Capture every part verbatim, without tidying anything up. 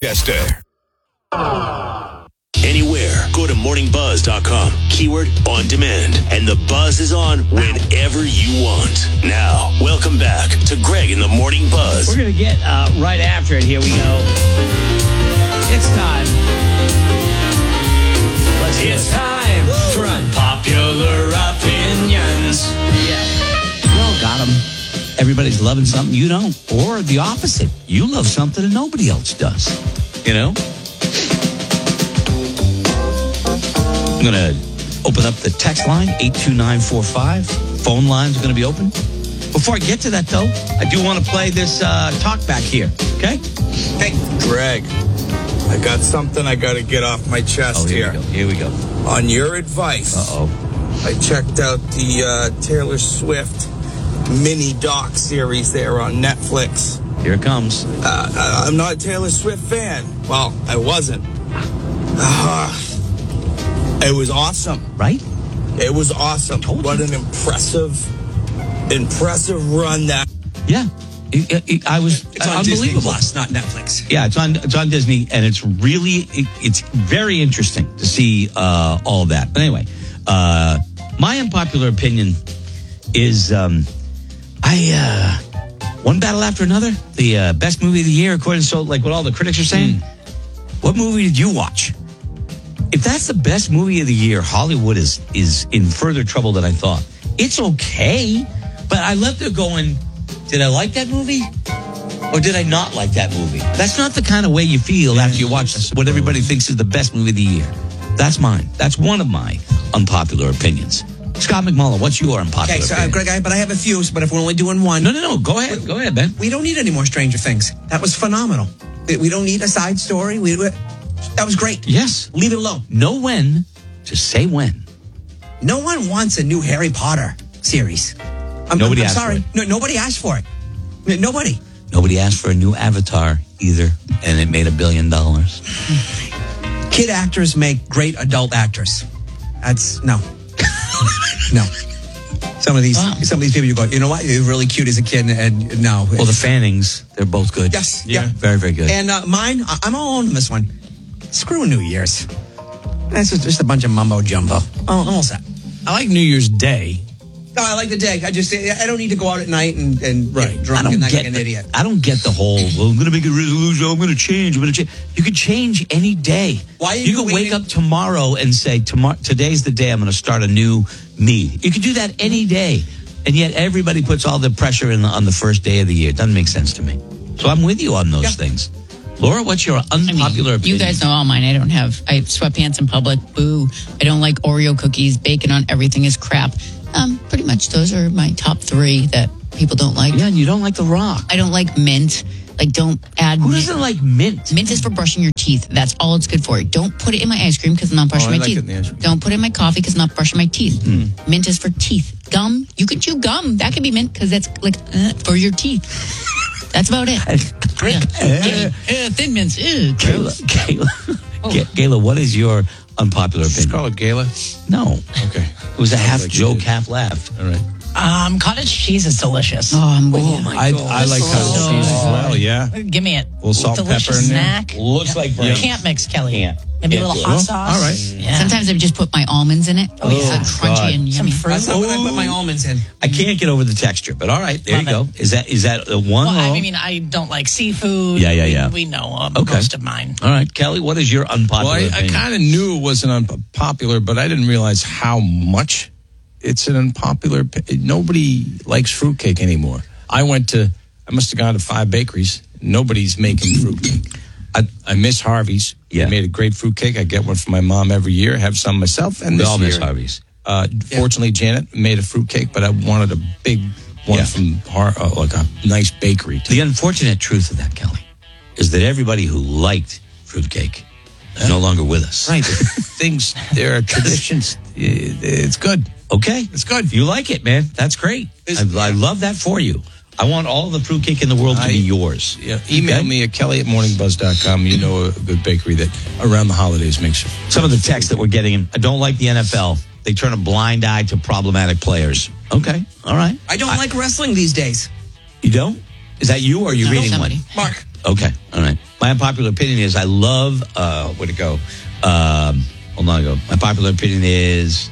Rochester. Anywhere, go to morning buzz dot com. Keyword on demand. And the buzz is on whenever you want. Now, welcome back to Greg in the Morning Buzz. We're going to get uh, right after it. Here we go. It's time. Let's do It's it. time for Unpopular Opinions. Yeah. You all got them. Everybody's loving something you don't. Or the opposite. You love something and nobody else does. You know? I'm going to open up the text line, eight two nine four five. Phone lines are going to be open. Before I get to that, though, I do want to play this uh, talk back here, okay? Hey, Greg, I got something I got to get off my chest Oh, here, here. we go. Here we go. On your advice, Uh-oh. I checked out the uh, Taylor Swift mini doc series there on Netflix. Here it comes. Uh, I- I'm not a Taylor Swift fan. Well, I wasn't. Uh, it was awesome. Right? It was awesome. told What you. an impressive, impressive run that. Yeah. It- it- it- I was It's on Disney unbelievable. Plus, not Netflix. Yeah, it's on it's on Disney, and it's really it, it's very interesting to see uh, all of that. But anyway, uh, my unpopular opinion is um, I uh, one battle after another. The uh, best movie of the year, according to so like what all the critics are saying. Mm. What movie did you watch? If that's the best movie of the year, Hollywood is is in further trouble than I thought. It's okay, but I left there going, did I like that movie? Or did I not like that movie? That's not the kind of way you feel after you watch what everybody thinks is the best movie of the year. That's mine. That's one of my unpopular opinions. Scott McMullen, what's your unpopular Okay, so uh, opinion? Greg, I, but I have a few. But if we're only doing one, No, no, no. Go ahead. Go ahead, Ben. we don't need any more Stranger Things. That was phenomenal. We- We don't need a side story. We, we that was great. Yes. Leave it alone. Know when, just say when. No one wants a new Harry Potter series. I'm, Nobody I'm, I'm asked sorry. for it. No, nobody asked for it. N- Nobody. Nobody asked for a new Avatar either, and it made a billion dollars. Kid actors make great adult actors. That's no, no. Some of these, Wow. some of these people, you go, you know what? You're really cute as a kid, and, and no. Well, the Fannings, they're both good. Yes, yeah. Very, very good. And uh, mine, I- I'm all on this one. Screw New Year's. That's just, just a bunch of mumbo jumbo. Oh, I'm all set. I like New Year's Day. No, I like the day. I just, I don't need to go out at night and, and Right. get drunk I don't and act get like an the, idiot. I don't get the whole, well, I'm going to make a resolution. I'm going to change. I'm going to change. You can change any day. Why are you you can wake waiting- up tomorrow and say, tomorrow, today's the day I'm going to start a new me. You can do that any day. And yet everybody puts all the pressure in the, on the first day of the year. It doesn't make sense to me. So I'm with you on those Yeah. things. Laura, what's your unpopular I mean, opinion? you guys know all mine. I don't have, I have sweatpants in public. Boo. I don't like Oreo cookies. Bacon on everything is crap. Um, pretty much those are my top three that people don't like. Yeah, and you don't like The Rock. I don't like mint. Like, don't add Who mint. doesn't like mint? Mint is for brushing your teeth. That's all it's good for. Don't put it in my ice cream because I'm not brushing Oh, I my like it teeth. in the ice cream. Don't put it in my coffee because I'm not brushing my teeth. Mint is for teeth. Gum, you can chew gum. That could be mint because that's like uh, for your teeth. That's about it. Yeah. Uh, uh, thin mints. Ew, Kayla, gross. Kayla, Oh. Ga- Kayla, what is your unpopular Just opinion? call it Gala. No. Okay. It was a half like you joke, did. half laugh. All right. Um, cottage cheese is delicious. Oh, I'm with you. I, I like cottage So cheese as good. well, yeah. Give me it. Little salt, delicious pepper in there. snack. Looks like You brain. can't mix, Kelly. Can't. Maybe Can't a little do it. hot Well, sauce. all right. Yeah. Sometimes I just put my almonds in it. Oh, yeah. So crunchy God. and Some yummy. fruit. That's not what I put my almonds in. I can't get over the texture, but all right, there Love you go. Is that is that a one? Well, or- I mean, I don't like seafood. Yeah, yeah, We- yeah. We, know um, Okay. most of mine. All right, Kelly, what is your Well, unpopular I, I opinion? kind of knew it wasn't unpopular, but I didn't realize how much it's an unpopular. Nobody likes fruitcake anymore. I went to, I must have gone to five bakeries. Nobody's making fruitcake. I, I miss Harvey's. Yeah. They made a great fruitcake. I get one for my mom every year. Have some myself. And We this all miss year, Harvey's. Uh, Fortunately, Janet made a fruitcake, but I wanted a big one Yeah. from Har- uh, like a nice bakery. The unfortunate truth of that, Kelly, is that everybody who liked fruitcake is no longer with us. Right. Things, there are traditions. It's good. Okay, It's good. You like it, man. That's great. I, I love that for you. I want all the fruitcake in the world to I- be yours. Yeah, email Okay? me at kelly at morning buzz dot com. You know a good bakery that around the holidays makes it. Some of the texts that we're getting, I don't like the N F L. They turn a blind eye to problematic players. Okay, all right. I don't like wrestling these days. You don't? Is that you or are you No, reading somebody. one? Mark. Okay, all right. My unpopular opinion is I love, uh, where'd it go? Um, hold on, I go. My popular opinion is,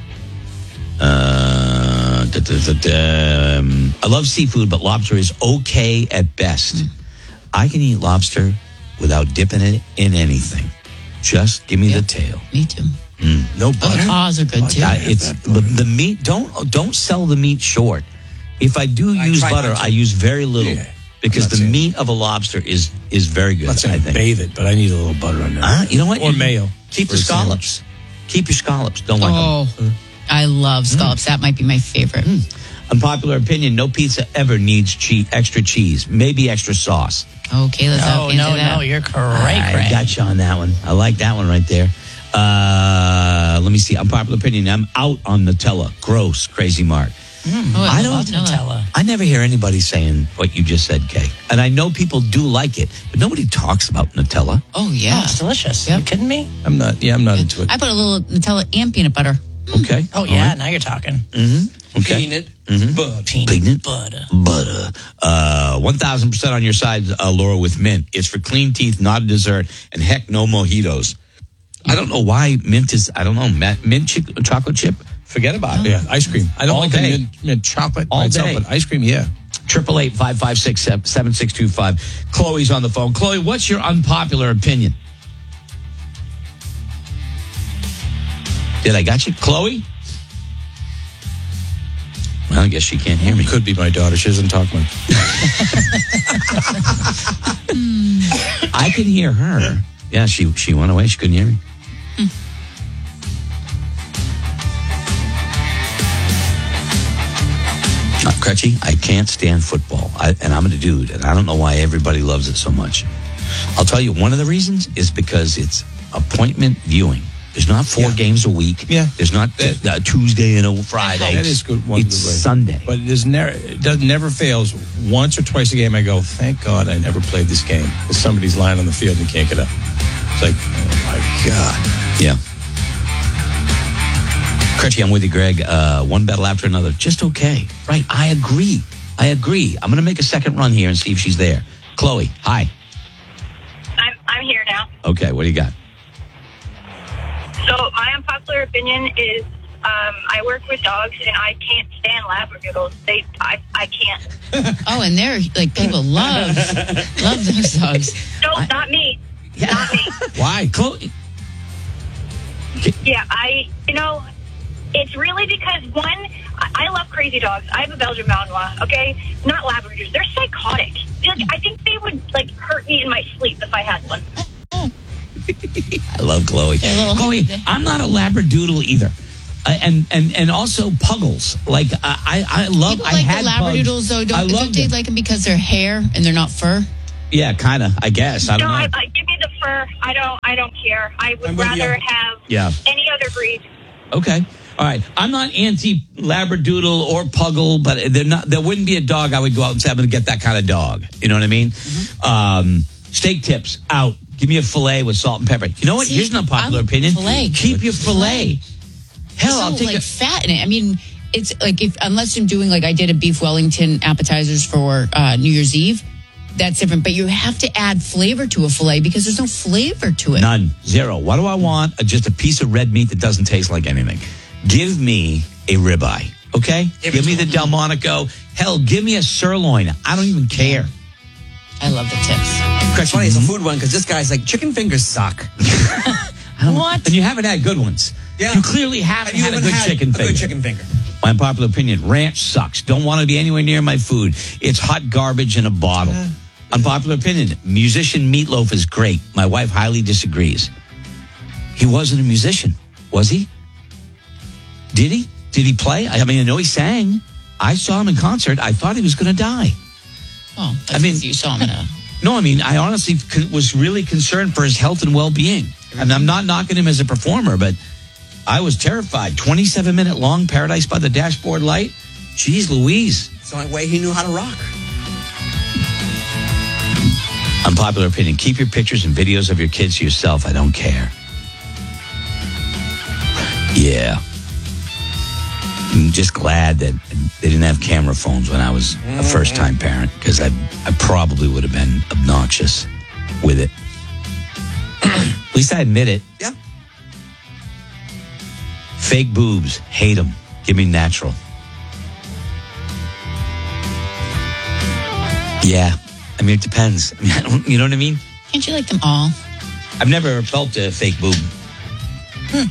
uh, da, da, da, da, um, I love seafood, but lobster is okay at best. Mm. I can eat lobster without dipping it in anything. Just give me Yep. the tail. Me too. Mm. No Oh, the butter. paws are good too. Uh, it's the, the meat. Don't don't sell the meat short. If I do I use try butter, not to. I use very little Yeah. because I'm not the saying- meat of a lobster is is very good. Let's I say think. bathe it, but I need a little butter on there. Uh, you know what? Or You- mayo. Keep for the a sandwich. scallops. Keep your scallops. Don't like Oh, I love scallops. That might be my favorite. them. Unpopular opinion: no pizza ever needs cheese, extra cheese, maybe extra sauce. Okay, let's Oh, look into no, that. no, you're correct, I Greg. got you on that one. I like that one right there. Uh, let me see. Unpopular opinion: I'm out on Nutella. Gross, crazy Mark. Oh, I I don't- love Nutella. I never hear anybody saying what you just said, Kay. And I know people do like it, but nobody talks about Nutella. Oh Oh, yeah. it's delicious. Yep. You kidding me? I'm not. Yeah, I'm not into it. I put a little Nutella and peanut butter. Okay. Oh, yeah, now you're talking. Okay. Peanut Mhm. butter. Peanut, Peanut butter. butter. Uh, one thousand percent on your side, uh, Laura, with mint. It's for clean teeth, not a dessert. And heck, no mojitos. I don't know why mint is, I don't know, ma- mint chi- chocolate chip? Forget about it. Yeah, ice cream. I don't All like day. the mint, mint chocolate All by itself, day. but ice cream, yeah. Triple eight five five six seven six two five. Chloe's on the phone. Chloe, what's your unpopular opinion? Did I got you, Chloe? Well, I guess she can't hear me. Could be my daughter. She doesn't talk much. I can hear her. Yeah, she she went away. She couldn't hear me. Uh, Crutchy, I can't stand football, I, and I'm a dude, and I don't know why everybody loves it so much. I'll tell you, one of the reasons is because it's appointment viewing. There's not four Yeah. games a week. Yeah. There's not uh, a Tuesday and a Friday. That is good. One It's good way. Sunday. But it is never. It does never fails. Once or twice a game, I go, thank God I never played this game. Because somebody's lying on the field and can't get up. It's like, oh my God. Yeah. Crutchy, I'm with you, Greg. Uh, one battle after another. Just okay. Right. I agree. I agree. I'm going to make a second run here and see if she's there. Chloe, hi. I'm I'm here now. Okay, what do you got? So my unpopular opinion is um, I work with dogs and I can't stand Labradoodles. They I, I can't. Oh, and they're like people love love those dogs. No, not me. Not me. Why? Chloe. Yeah, I you know it's really because one I, I love crazy dogs. I have a Belgian Malinois. Okay, not Labradors. They're psychotic. Like, I think they would like hurt me in my sleep if I had one. I love Chloe. They're a little- Chloe, I'm not a Labradoodle either. Uh, and, and and also puggles. Like, uh, I, I love, People I like had the Labradoodles pugs. though. I Don't, love don't they them. like them because they're hair and they're not fur? Yeah, kind of, I guess. I No, don't I, know. I, give me the fur. I don't. I don't care. I would I'm with rather you. have Yeah. any other breed. Okay. All right. I'm not anti Labradoodle or Puggle, but they're not. There wouldn't be a dog I would go out and say I'm going to get that kind of dog. You know what I mean? Mm-hmm. Um, steak tips out. Give me a fillet with salt and pepper. You know what? See, Here's an unpopular I'm opinion. filet. Keep your fillet. Hell, so I'll take like a. fat in it. I mean, it's like if unless I'm doing like I did a beef Wellington appetizers for uh, New Year's Eve, that's different. But you have to add flavor to a fillet because there's no flavor to it. None. Zero. What do I want? Uh, Just a piece of red meat that doesn't taste like anything. Give me a ribeye. Okay? Give me the Delmonico. Hell, give me a sirloin. I don't even care. I love the tips. It's funny, it's a food one because this guy's like, chicken fingers suck. I don't- What? And you haven't had good ones. Yeah. You clearly haven't You had a haven't good had chicken a finger. good chicken finger. My unpopular opinion, ranch sucks. Don't want to be anywhere near my food. It's hot garbage in a bottle. Unpopular opinion, musician Meatloaf is great. My wife highly disagrees. He wasn't a musician, was he? Did he? Did he play? I mean, I know he sang. I saw him in concert. I thought he was going to die. Oh, that's I mean- 'cause you saw him in a. No, I mean, I honestly con- was really concerned for his health and well-being. And I'm not knocking him as a performer, but I was terrified. twenty-seven minute long Paradise by the Dashboard Light. Jeez Louise. It's the only way he knew how to rock. Unpopular opinion. Keep your pictures and videos of your kids to yourself. I don't care. Yeah. I'm just glad that they didn't have camera phones when I was a first-time parent because I, I probably would have been obnoxious with it. least I admit it. Yeah. Fake boobs, hate them. Give me natural. Yeah, I mean it depends. I mean, I don't, you know what I mean? Can't you like them all? I've never felt a fake boob. Hmm.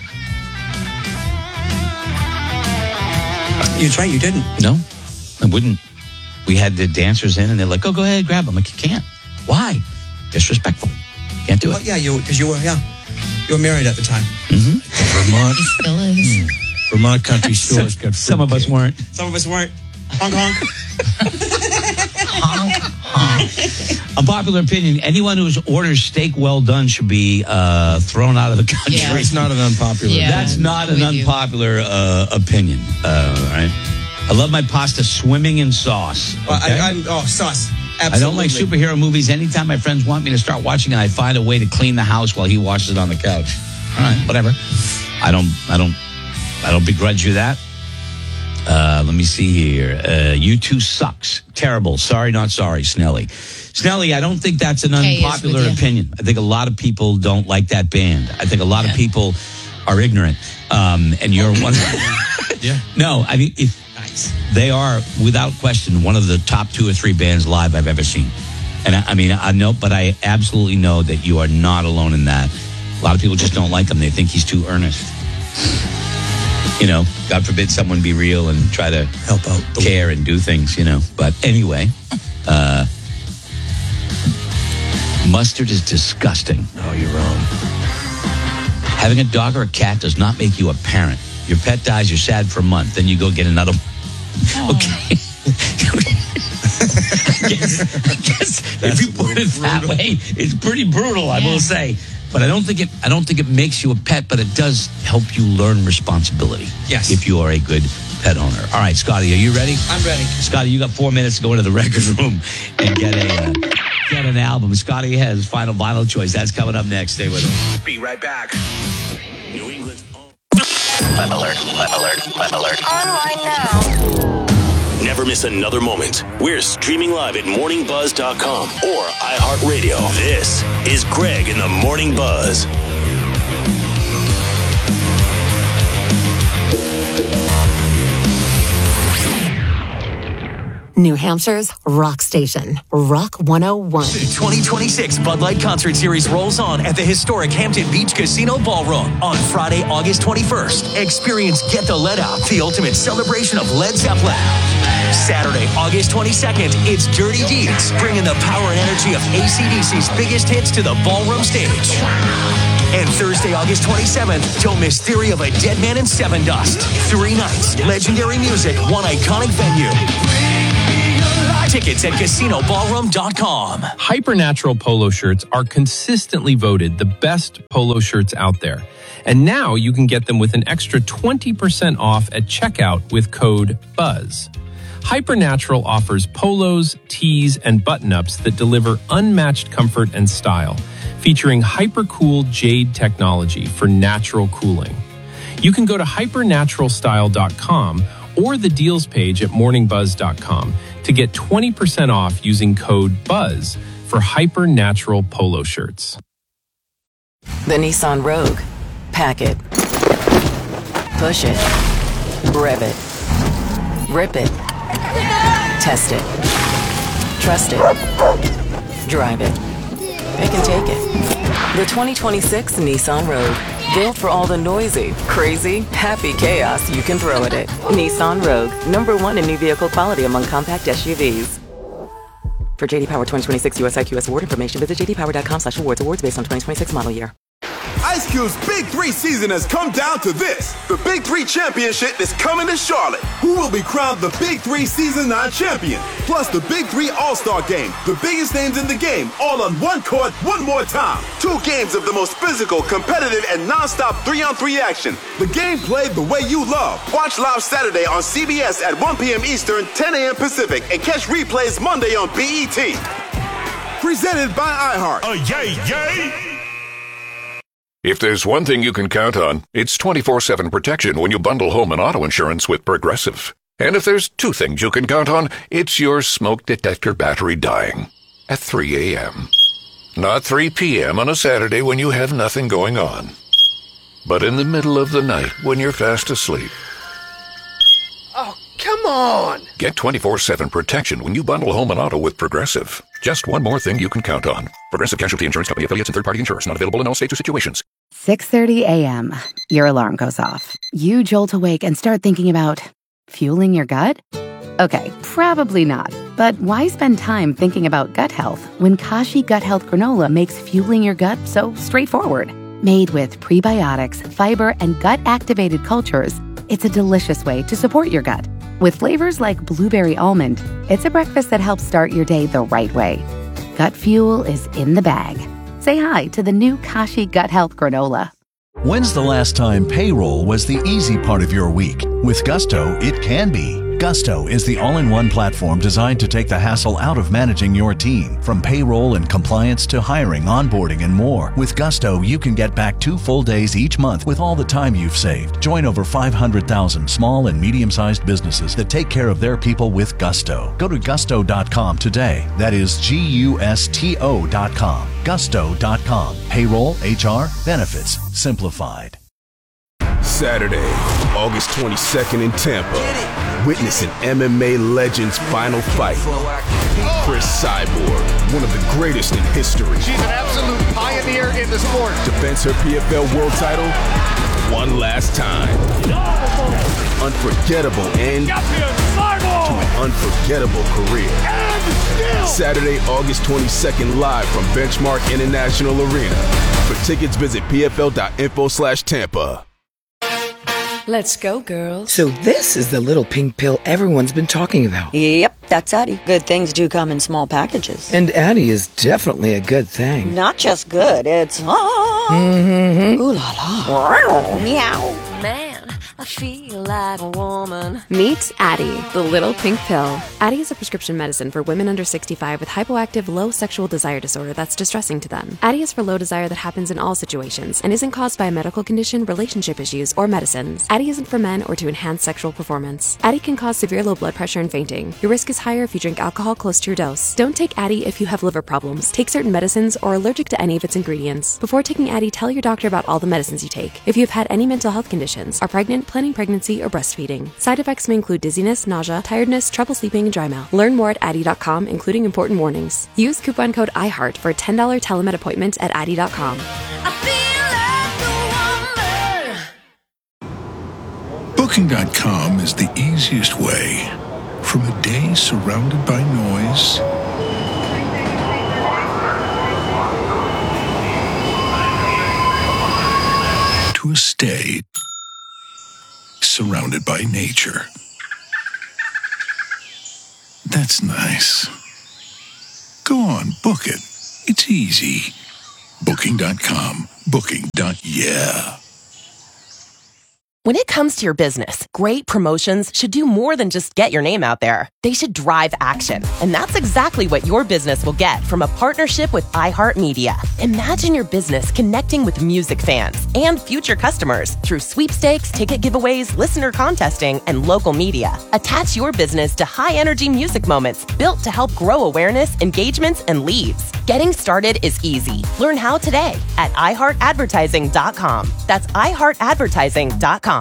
That's right, you didn't. No, I wouldn't. We had the dancers in, and they're like, "Oh, go ahead, grab them." I'm like, you can't. Why? Disrespectful. Can't do it. Well, yeah, you because you were yeah, you were married at the time. Mm-hmm. Vermont, Still is. Vermont country stores got Some of us weren't. Some of us weren't. Honk honk. Unpopular opinion: anyone who orders steak well done should be uh, thrown out of the country. Yeah. It's not an unpopular. Yeah. That's not an with you. unpopular uh, opinion. Uh, all right. I love my pasta swimming in sauce. Well, okay? I, I'm, oh, sauce. Absolutely. I don't like superhero movies. Anytime my friends want me to start watching it, I find a way to clean the house while he washes it on the couch. All right, whatever. I don't, I don't, I don't begrudge you that. Uh, let me see here. Uh, U two sucks. Terrible. Sorry, not sorry, Snelly. Snelly, I don't think that's an Kay is unpopular with you. opinion. I think a lot of people don't like that band. I think a lot Yeah. of people are ignorant. Um, and you're one. Yeah. No, I mean, if they are, without question, one of the top two or three bands live I've ever seen. And I, I mean, I know, but I absolutely know that you are not alone in that. A lot of people just don't like him. They think he's too earnest. You know, God forbid someone be real and try to Help out. the- care and do things, you know. But anyway, uh, mustard is disgusting. Oh, you're wrong. Having a dog or a cat does not make you a parent. Your pet dies, you're sad for a month, then you go get another one. Okay. I guess, I guess if you put it that way, it's pretty brutal, I Yeah. will say. But I don't think it. I don't think it makes you a pet, but it does help you learn responsibility. Yes. If you are a good pet owner. All right, Scotty, are you ready? I'm ready. Scotty, you got four minutes to go into the record room and get a uh, get an album. Scotty has Final Vinyl Choice. That's coming up next. Stay with us. Be right back. New England. Web alert, web alert, web alert. Online now. Never miss another moment. We're streaming live at morning buzz dot com or iHeartRadio. This is Greg in the Morning Buzz. New Hampshire's rock station, Rock one oh one. The twenty twenty-six Bud Light Concert Series rolls on at the historic Hampton Beach Casino Ballroom on Friday, August twenty-first. Experience Get the Let Out, the ultimate celebration of Led Zeppelin. Saturday, August twenty-second, it's Dirty Deeds, bringing the power and energy of A C D C's biggest hits to the ballroom stage. And Thursday, August twenty-seventh, don't miss Theory of a Dead Man and Seven Dust. Three nights, legendary music, one iconic venue. Tickets at casino ballroom dot com. Hypernatural polo shirts are consistently voted the best polo shirts out there. And now you can get them with an extra twenty percent off at checkout with code BUZZ. Hypernatural offers polos, tees, and button-ups that deliver unmatched comfort and style, featuring hypercool jade technology for natural cooling. You can go to hypernatural style dot com or the deals page at morning buzz dot com to get twenty percent off using code BUZZ for Hypernatural polo shirts. The Nissan Rogue. Pack it. Push it. Rev it. Rip it. Test it. Trust it. Drive it. It can take it. The twenty twenty-six Nissan Rogue. Built for all the noisy, crazy, happy chaos you can throw at it. Nissan Rogue. Number one in new vehicle quality among compact S U Vs. For J D Power twenty twenty-six U S I Q S award information, visit j d power dot com slash awards. Awards based on twenty twenty-six model year. Ice Cube's Big Three season has come down to this. The Big Three Championship is coming to Charlotte. Who will be crowned the Big Three Season nine champion? Plus the Big Three All-Star Game. The biggest names in the game, all on one court, one more time. Two games of the most physical, competitive, and non-stop three-on-three action. The game played the way you love. Watch live Saturday on C B S at one p.m. Eastern, ten a.m. Pacific, and catch replays Monday on B E T. Presented by iHeart. Oh, yay, yay! If there's one thing you can count on, it's twenty-four seven protection when you bundle home and auto insurance with Progressive. And if there's two things you can count on, it's your smoke detector battery dying at three a.m. Not three p.m. on a Saturday when you have nothing going on. But in the middle of the night when you're fast asleep. Oh, come on! Get twenty-four seven protection when you bundle home and auto with Progressive. Just one more thing you can count on. Progressive Casualty Insurance Company affiliates and third-party insurers. Not available in all states or situations. six thirty a.m. Your alarm goes off. You jolt awake and start thinking about fueling your gut? Okay, probably not. But why spend time thinking about gut health when Kashi Gut Health Granola makes fueling your gut so straightforward? Made with prebiotics, fiber, and gut-activated cultures, it's a delicious way to support your gut. With flavors like blueberry almond, it's a breakfast that helps start your day the right way. Gut fuel is in the bag. Say hi to the new Kashi Gut Health Granola. When's the last time payroll was the easy part of your week? With Gusto, it can be. Gusto is the all-in-one platform designed to take the hassle out of managing your team. From payroll and compliance to hiring, onboarding, and more. With Gusto, you can get back two full days each month with all the time you've saved. Join over five hundred thousand small and medium-sized businesses that take care of their people with Gusto. Go to gusto dot com today. That is G U S T O dot com. gusto dot com. Payroll, H R, benefits, simplified. Saturday, August twenty-second in Tampa. Witness an M M A legend's final fight. Chris Cyborg, one of the greatest in history. She's an absolute pioneer in the sport. Defends her P F L world title one last time. Unforgettable end to an unforgettable career. Saturday, August twenty-second, live from Benchmark International Arena. For tickets, visit P F L dot info slash Tampa. Let's go, girls. So this is the little pink pill everyone's been talking about. Yep, that's Addie. Good things do come in small packages. And Addie is definitely a good thing. Not just good, it's... Ah. Mm-hmm. Ooh la la. Meow. Man, I feel like a woman. Meet Addie, the little pink pill. Addie is a prescription medicine for women under sixty-five with hypoactive low sexual desire disorder that's distressing to them. Addie is for low desire that happens in all situations and isn't caused by a medical condition, relationship issues, or medicines. Addie isn't for men or to enhance sexual performance. Addie can cause severe low blood pressure and fainting. Your risk is higher if you drink alcohol close to your dose. Don't take Addie if you have liver problems, take certain medicines, or are allergic to any of its ingredients. Before taking Addie, tell your doctor about all the medicines you take. If you have had any mental health conditions, are pregnant, planning pregnancy, or breastfeeding. Side effects may include dizziness, nausea, tiredness, trouble sleeping, and dry mouth. Learn more at Addie dot com, including important warnings. Use coupon code iHeart for a ten dollars telemed appointment at Addie dot com. Booking dot com is the easiest way from a day surrounded by noise to a stay surrounded by nature. That's nice. Go on, book it. It's easy. Booking dot com. Booking. Yeah. When it comes to your business, great promotions should do more than just get your name out there. They should drive action. And that's exactly what your business will get from a partnership with iHeartMedia. Imagine your business connecting with music fans and future customers through sweepstakes, ticket giveaways, listener contesting, and local media. Attach your business to high-energy music moments built to help grow awareness, engagements, and leads. Getting started is easy. Learn how today at i heart advertising dot com. That's i heart advertising dot com.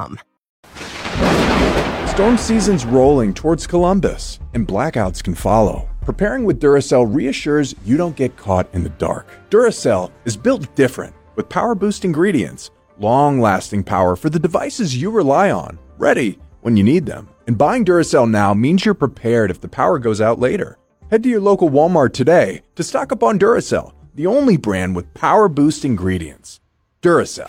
Storm season's rolling towards Columbus, and blackouts can follow. Preparing with Duracell reassures you don't get caught in the dark. Duracell is built different, with power boost ingredients, long-lasting power for the devices you rely on, ready when you need them. And buying Duracell now means you're prepared if the power goes out later. Head to your local Walmart today to stock up on Duracell, the only brand with power boost ingredients. Duracell.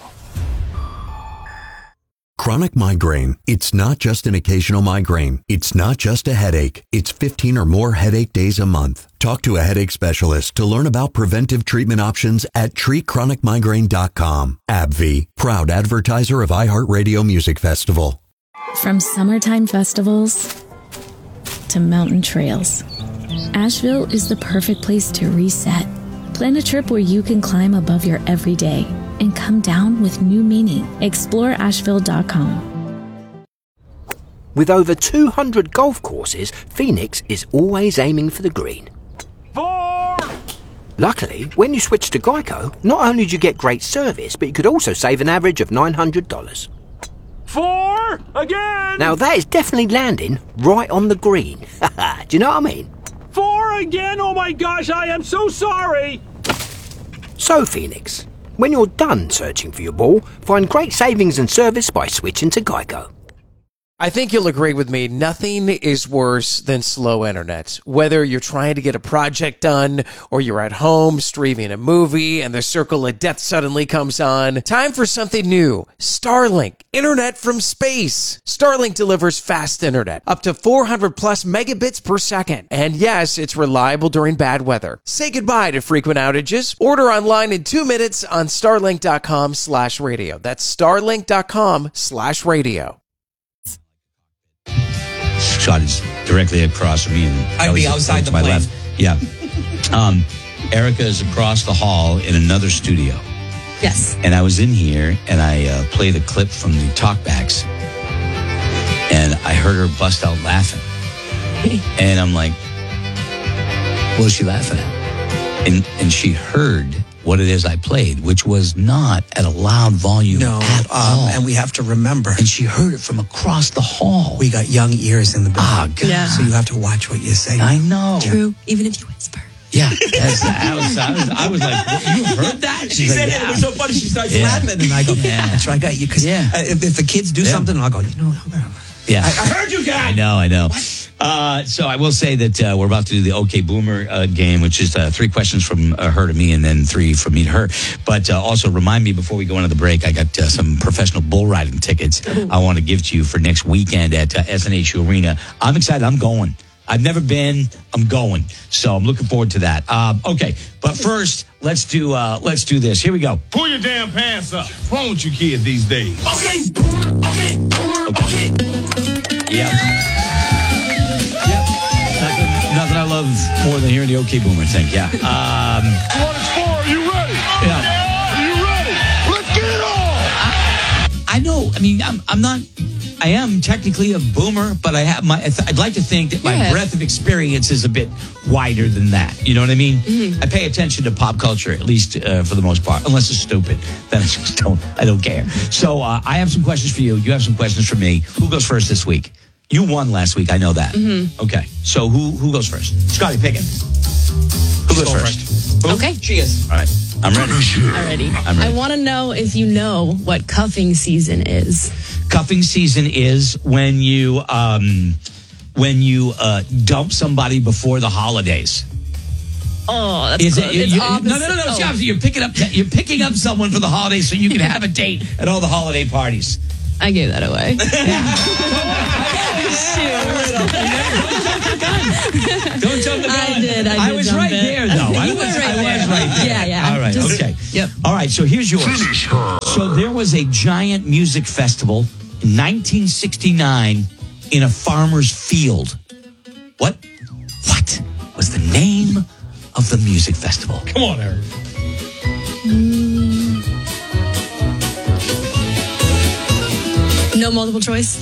Chronic migraine. It's not just an occasional migraine. It's not just a headache. It's fifteen or more headache days a month. Talk to a headache specialist to learn about preventive treatment options at treat chronic migraine dot com. AbbVie, proud advertiser of iHeartRadio Music Festival. From summertime festivals to mountain trails, Asheville is the perfect place to reset. Plan a trip where you can climb above your everyday and come down with new meaning. Explore asheville dot com. With over two hundred golf courses, Phoenix is always aiming for the green. Four, Luckily, when you switch to Geico, not only do you get great service, but you could also save an average of nine hundred dollars. Four again! Now that is definitely landing right on the green. Do you know what I mean? Four again? Oh my gosh, I am so sorry! So, Phoenix, when you're done searching for your ball, find great savings and service by switching to Geico. I think you'll agree with me, nothing is worse than slow internet. Whether you're trying to get a project done or you're at home streaming a movie and the circle of death suddenly comes on, time for something new. Starlink, internet from space. Starlink delivers fast internet, up to four hundred plus megabits per second. And yes, it's reliable during bad weather. Say goodbye to frequent outages. Order online in two minutes on starlink.com slash radio. That's starlink.com slash radio. Scott is directly across from me. And I'd be outside the my plane. left. Yeah. Um, Erica is across the hall in another studio. Yes. And I was in here and I uh, played a clip from the talkbacks. And I heard her bust out laughing. And I'm like, what is she laughing at? And, and she heard what it is I played, which was not at a loud volume No, at um, all. and we have to remember. And she heard it from across the hall. We got young ears in the building. Ah, God. Yeah. So you have to watch what you say. I know. True, even if you whisper. Yeah, that's, I, was, I, was, I was like, what, you heard that? She She's said like, it. yeah. It was so funny. She starts Yeah. laughing, and I go, Yeah. "That's right, I got you." Because Yeah. uh, if, if the kids do Yeah. something, I'll go, "You know, Yeah. I, I heard you guys." I know, I know. Uh, so I will say that uh, we're about to do the OK Boomer uh, game, which is uh, three questions from uh, her to me and then three from me to her. But uh, also remind me before we go into the break, I got uh, some professional bull riding tickets I want to give to you for next weekend at uh, S N H U Arena. I'm excited. I'm going. I've never been. I'm going. So I'm looking forward to that. Um, okay, but first, let's do uh, let's do this. Here we go. Pull your damn pants up. What's wrong with you kids these days? Okay. Okay. Okay. Yep. Yep. Nothing, nothing I love more than hearing the OK Boomer thing. Yeah. Um, What is for? Are you ready? Yeah. Are you ready? Let's get it on! I, I know. I mean, I'm, I'm not. I am technically a boomer, but I have my. I'd like to think that my Yeah. breadth of experience is a bit wider than that. You know what I mean? Mm-hmm. I pay attention to pop culture, at least uh, for the most part. Unless it's stupid, then I just don't. I don't care. So uh, I have some questions for you. You have some questions for me. Who goes first this week? You won last week. I know that. Mm-hmm. Okay. So who who goes first? Scotty, pick it. Who goes first? Who? Okay. She is. All right. I'm ready. Alrighty. I'm ready. I want to know if you know what cuffing season is. Cuffing season is when you um, when you uh, dump somebody before the holidays. Oh, that's Is close. it? You, It's you, opposite. no, no, no, no. Oh. Scott, you're picking up. You're picking up someone for the holidays so you can have a date at all the holiday parties. I gave that away. Don't jump the gun. I did. I, did was jump right it. there, though. I You was, were right I there. was right there. Yeah, yeah. All right. Just- okay. Yep. All right. So here's yours. Finish her. So there was a giant music festival in nineteen sixty-nine in a farmer's field. What? What was the name of the music festival? Come on, Eric. No multiple choice.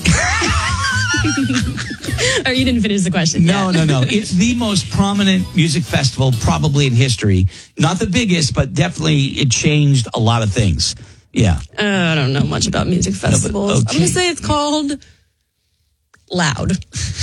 Or you didn't finish the question. No, yet. no, no. It's the most prominent music festival probably in history. Not the biggest, but definitely it changed a lot of things. Yeah. Uh, I don't know much about music festivals. okay. I'm gonna say it's called Loud.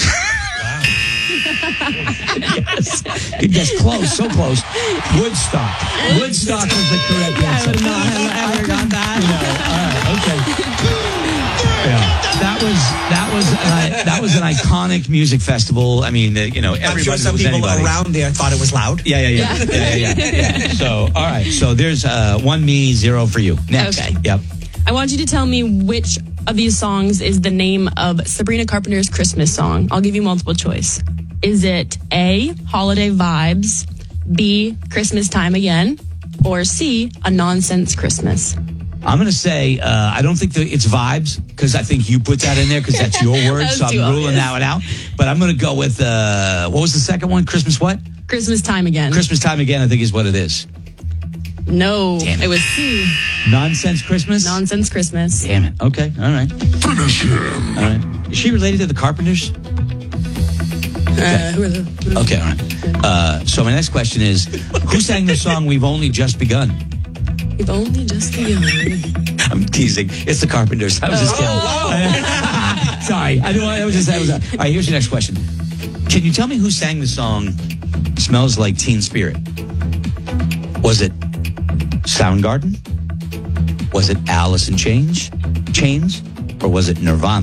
Yes. Yes, close, so close. Woodstock. Woodstock was the correct I answer. would not have ever got that. All right, okay. Yeah, that was that was uh, that was an iconic music festival. I mean, uh, you know, everybody I'm sure some knows people anybody. around there thought it was loud. Yeah, yeah, yeah, yeah, yeah, yeah, yeah, yeah. So, all right. So there's uh, one me, zero for you. Next. Okay. Yep. I want you to tell me which of these songs is the name of Sabrina Carpenter's Christmas song. I'll give you multiple choice. Is it A, Holiday Vibes, B, Christmas Time Again, or C, A Nonsense Christmas? I'm going to say, uh, I don't think that it's vibes, because I think you put that in there, because that's your word, That so was I'm too ruling obvious. that one out. But I'm going to go with, uh, what was the second one? Christmas what? Christmas Time Again. Christmas Time Again, I think is what it is. No, Damn it. it was C, Nonsense Christmas? Nonsense Christmas. Damn it. Okay, all right. Finish him. All right. Is she related to the Carpenters? Uh, who are the, who are Okay, all right. Uh, so my next question is, who sang the song "We've Only Just Begun"? We've only just begun. I'm teasing. It's the Carpenters. I was just kidding. Oh, Sorry. I, I was just. I was, all right, here's your next question. Can you tell me who sang the song "Smells Like Teen Spirit"? Was it Soundgarden? Was it Alice in Chains? Chains? Or was it Nirvana?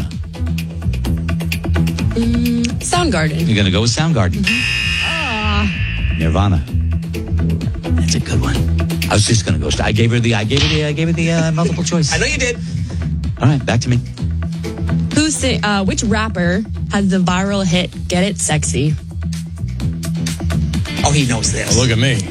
Mm, Soundgarden. You're going to go with Soundgarden. Ah. Nirvana. That's a good one. I was just going to go. I gave her the. I gave her the. I gave her the uh, multiple choice. I know you did. All right, back to me. Who sing, uh, which rapper has the viral hit "Get It Sexy"? Oh, he knows this. Oh, look at me.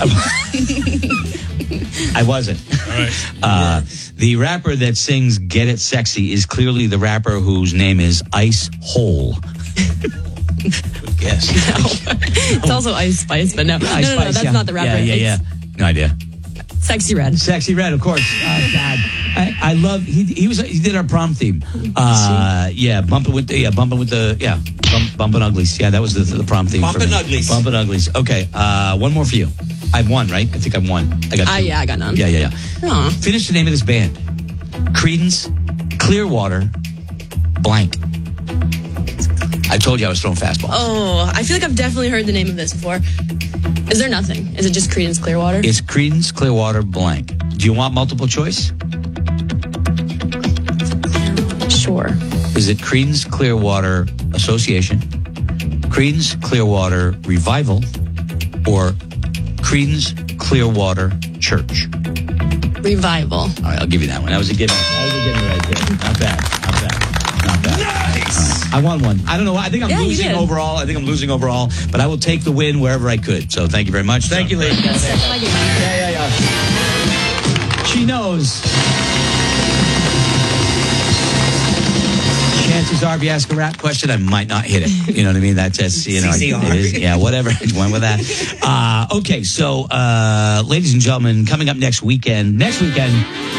I wasn't. All right. Uh, the rapper that sings "Get It Sexy" is clearly the rapper whose name is Ice Hole. Good guess. No. It's also Ice Spice, but no. No, Ice no, no, Spice, that's yeah. not the rapper. Yeah, yeah, It's yeah. No idea. Sexy Red. Sexy Red, of course. Oh, God. I, I love, he, he was, he did our prom theme. Uh, yeah, bumping with the, yeah, bumping with the, yeah, bump, bumping uglies. Yeah, that was the, the prom theme. Bumpin' for me. Uglies. Bumping uglies. Okay, uh, one more for you. I've won, right? I think I've won. I got two. Uh, yeah, I got none. Yeah, yeah, yeah. Aw. Finish the name of this band. Creedence Clearwater blank. I told you I was throwing fastballs. Oh, I feel like I've definitely heard the name of this before. Is there nothing? Is it just Creedence Clearwater? It's Creedence Clearwater blank. Do you want multiple choice? Sure. Is it Creedence Clearwater Association, Creedence Clearwater Revival, or Creedence Clearwater Church? Revival. All right, I'll give you that one. That was a given. That was a given right there. Not bad. Not bad. Not bad. Nice. Right. I won one. I don't know. I think I'm Yeah, you losing did. overall. I think I'm losing overall, but I will take the win wherever I could. So thank you very much. Thank you, ladies. That's like it. Yeah, yeah, yeah. She knows. Chances are, if you ask a rap question, I might not hit it. You know what I mean? That's just, you know, C C R. it is, yeah, whatever. Went with that. Uh, okay, so, uh, ladies and gentlemen, coming up next weekend, next weekend,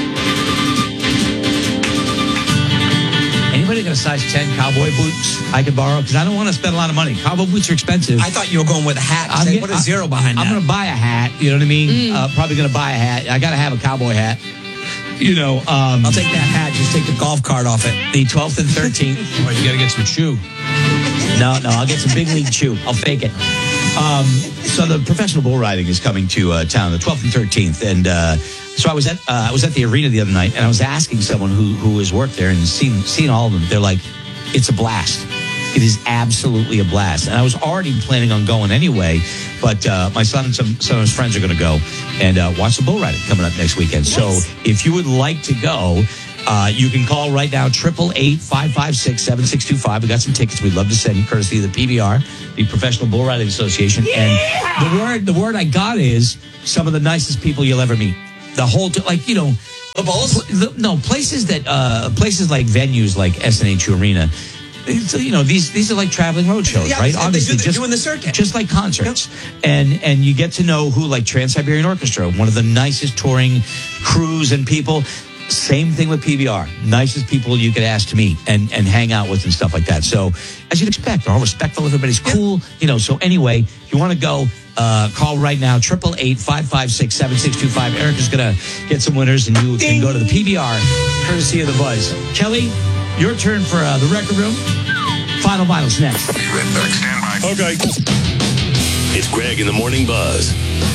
anybody got a size ten cowboy boots I could borrow? Because I don't want to spend a lot of money. Cowboy boots are expensive. I thought you were going with a hat. I'm Say, get- what a zero behind I'm that. going to buy a hat. You know what I mean? Uh, probably going to buy a hat. I got to have a cowboy hat. You know, um, I'll take that hat. Just take the golf cart off it. the twelfth and thirteenth. Oh, you got to get some chew. No, no, I'll get some big league chew. I'll fake it. Um, so the professional bull riding is coming to uh, town the twelfth and thirteenth, and uh, so I was at uh, I was at the arena the other night, and I was asking someone who who has worked there and seen seen all of them. They're like, it's a blast. It is absolutely a blast, and I was already planning on going anyway. But uh, my son and some some of his friends are going to go and uh, watch the bull riding coming up next weekend. Nice. So if you would like to go. Uh, you can call right now, triple eight, five five six, seven six two five. We got some tickets we'd love to send you, courtesy of the P B R, the Professional Bull Riding Association. Yeah! And the word the word I got is some of the nicest people you'll ever meet. The whole, like, you know, The Bulls? pl- the, no, places that, uh, places like venues like S N H Arena. It's, you know, these these are like traveling road shows, Yeah, right? they Obviously, do the- just doing the circuit. just like concerts, and and you get to know who, like Trans-Siberian Orchestra, one of the nicest touring crews and people. Same thing with P B R. Nicest people you could ask to meet and, and hang out with and stuff like that. So, as you'd expect, they're all respectful. Everybody's cool. You know, so anyway, if you want to go, uh, call right now, triple eight, five five six, seven six two five. Erica's going to get some winners, and you can go to the P B R, courtesy of the Buzz. Kelly, your turn for uh, the record room. Final Vitals next. Okay. It's Greg in the Morning Buzz.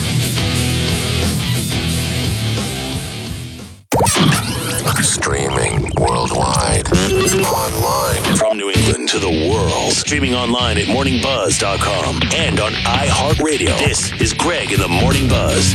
Streaming worldwide. Online. From New England to the world. Streaming online at morning buzz dot com and on iHeartRadio. This is Greg in the Morning Buzz.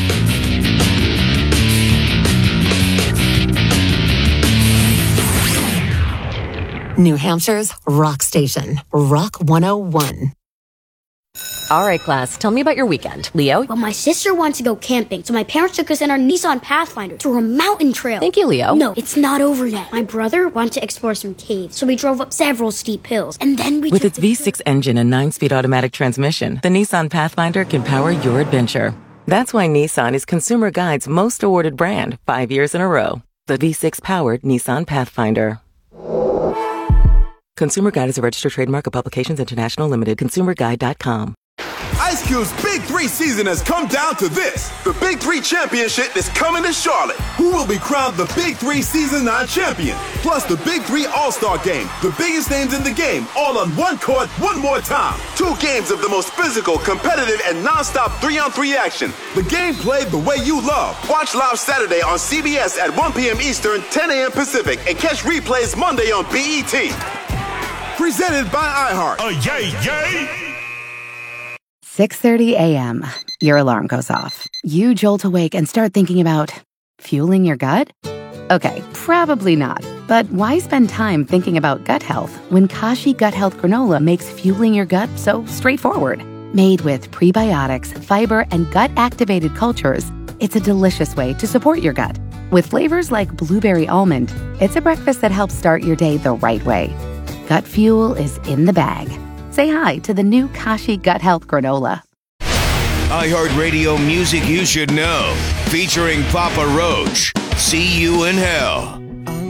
New Hampshire's rock station, Rock one oh one. All right, class, tell me about your weekend. Leo? Well, my sister wants to go camping, so my parents took us in our Nissan Pathfinder to a mountain trail. Thank you, Leo. No, it's not over yet. My brother wanted to explore some caves, so we drove up several steep hills, and then we With took its the V six engine and nine-speed automatic transmission, the Nissan Pathfinder can power your adventure. That's why Nissan is Consumer Guide's most awarded brand, five years in a row. The V six-powered Nissan Pathfinder. Consumer Guide is a registered trademark of Publications International Limited. consumer guide dot com. Ice Cube's Big Three season has come down to this. The Big Three Championship is coming to Charlotte. Who will be crowned the Big Three Season nine champion? Plus the Big Three All-Star Game. The biggest names in the game, all on one court, one more time. Two games of the most physical, competitive, and non-stop three-on-three action. The game played the way you love. Watch live Saturday on C B S at one p.m. Eastern, ten a.m. Pacific, and catch replays Monday on B E T. Presented by iHeart. Oh, yay, yay! six thirty a.m. Your alarm goes off. You jolt awake and start thinking about fueling your gut? Okay, probably not. But why spend time thinking about gut health when Kashi Gut Health Granola makes fueling your gut so straightforward? Made with prebiotics, fiber, and gut-activated cultures, it's a delicious way to support your gut. With flavors like blueberry almond, it's a breakfast that helps start your day the right way. Gut fuel is in the bag. Say hi to the new Kashi Gut Health Granola. iHeartRadio music you should know. Featuring Papa Roach. See You in Hell.